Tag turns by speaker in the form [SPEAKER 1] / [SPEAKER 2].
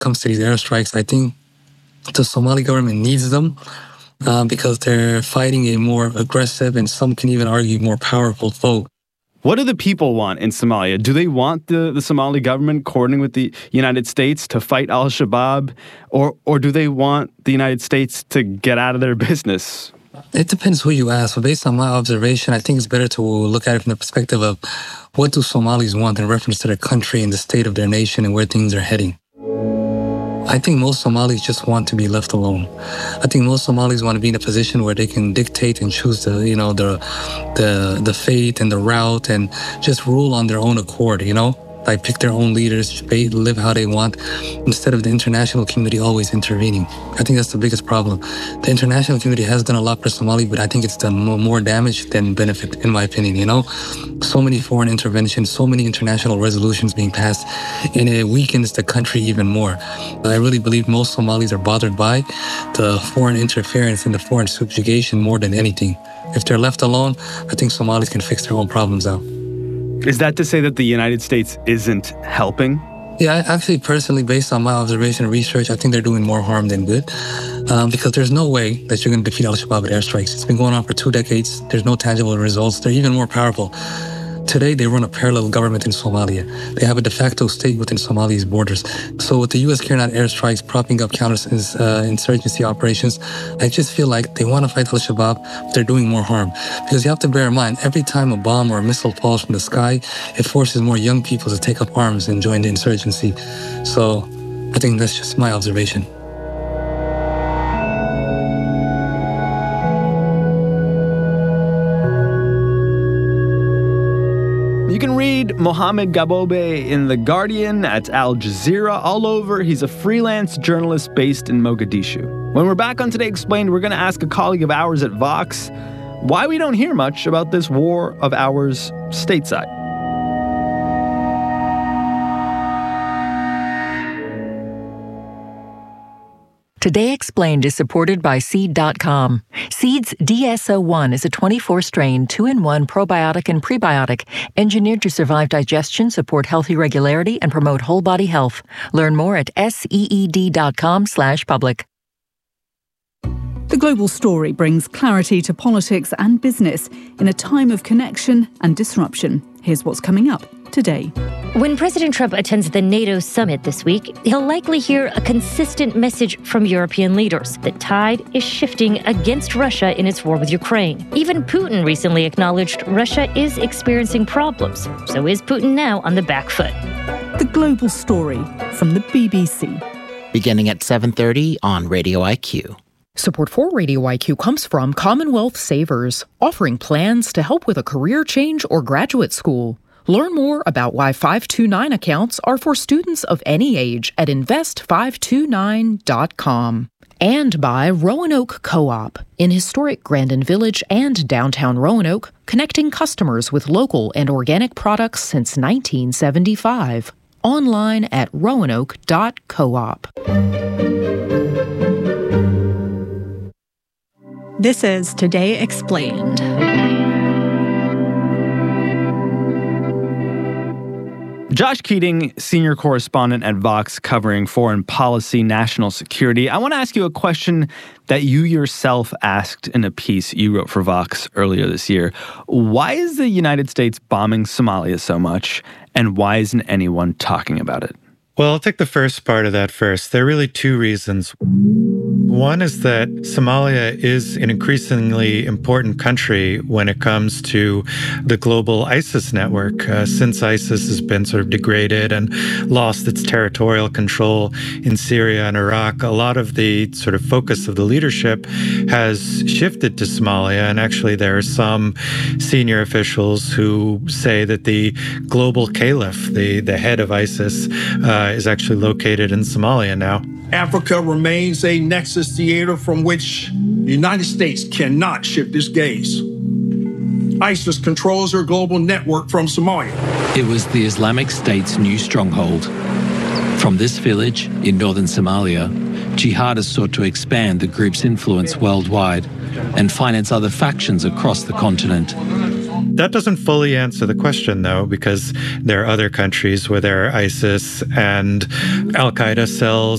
[SPEAKER 1] comes to these airstrikes, I think the Somali government needs them because they're fighting a more aggressive and some can even argue more powerful foe.
[SPEAKER 2] What do the people want in Somalia? Do they want the Somali government coordinating with the United States to fight al-Shabaab? Or do they want the United States to get out of their business?
[SPEAKER 1] It depends who you ask. But based on my observation, I think it's better to look at it from the perspective of what do Somalis want in reference to their country and the state of their nation and where things are heading. I think most Somalis just want to be left alone. I think most Somalis want to be in a position where they can dictate and choose the fate and the route and just rule on their own accord, Like pick their own leaders, live how they want, instead of the international community always intervening. I think that's the biggest problem. The international community has done a lot for Somalia, but I think it's done more damage than benefit, in my opinion, So many foreign interventions, so many international resolutions being passed, and it weakens the country even more. I really believe most Somalis are bothered by the foreign interference and the foreign subjugation more than anything. If they're left alone, I think Somalis can fix their own problems out.
[SPEAKER 2] Is that to say that the United States isn't helping?
[SPEAKER 1] Yeah, actually, personally, based on my observation and research, I think they're doing more harm than good. Because there's no way that you're going to defeat al-Shabaab with airstrikes. It's been going on for 2 decades. There's no tangible results. They're even more powerful. Today, they run a parallel government in Somalia. They have a de facto state within Somalia's borders. So with the U.S. carrying out airstrikes, propping up counter-insurgency operations, I just feel like they want to fight al-Shabaab, but they're doing more harm. Because you have to bear in mind, every time a bomb or a missile falls from the sky, it forces more young people to take up arms and join the insurgency. So I think that's just my observation.
[SPEAKER 2] You can read Mohamed Gabobe in The Guardian, at Al Jazeera, all over. He's a freelance journalist based in Mogadishu. When we're back on Today Explained, we're going to ask a colleague of ours at Vox why we don't hear much about this war of ours stateside.
[SPEAKER 3] Today Explained is supported by Seed.com. Seed's DSO1 is a 24-strain, 2-in-1 probiotic and prebiotic engineered to survive digestion, support healthy regularity, and promote whole body health. Learn more at seed.com/public.
[SPEAKER 4] The Global Story brings clarity to politics and business in a time of connection and disruption. Here's what's coming up today.
[SPEAKER 5] When President Trump attends the NATO summit this week, he'll likely hear a consistent message from European leaders. The tide is shifting against Russia in its war with Ukraine. Even Putin recently acknowledged Russia is experiencing problems. So is Putin now on the back foot?
[SPEAKER 4] The Global Story from the BBC.
[SPEAKER 6] Beginning at 7:30 on Radio IQ.
[SPEAKER 7] Support for Radio IQ comes from Commonwealth Savers, offering plans to help with a career change or graduate school. Learn more about why 529 accounts are for students of any age at invest529.com. And by Roanoke Co-op, in historic Grandin Village and downtown Roanoke, connecting customers with local and organic products since 1975. Online at roanoke.coop.
[SPEAKER 4] This is Today Explained.
[SPEAKER 2] Josh Keating, senior correspondent at Vox covering foreign policy, national security. I want to ask you a question that you yourself asked in a piece you wrote for Vox earlier this year. Why is the United States bombing Somalia so much, and why isn't anyone talking about it?
[SPEAKER 8] Well, I'll take the first part of that first. There are really two reasons. One is that Somalia is an increasingly important country when it comes to the global ISIS network. Since ISIS has been sort of degraded and lost its territorial control in Syria and Iraq, a lot of the sort of focus of the leadership has shifted to Somalia. And actually, there are some senior officials who say that the global caliph, the head of ISIS, is actually located in Somalia now.
[SPEAKER 9] Africa remains a nexus theater from which the United States cannot shift its gaze. ISIS controls their global network from Somalia.
[SPEAKER 10] It was the Islamic State's new stronghold. From this village in northern Somalia, jihadists sought to expand the group's influence worldwide and finance other factions across the continent.
[SPEAKER 8] That doesn't fully answer the question, though, because there are other countries where there are ISIS and Al-Qaeda cells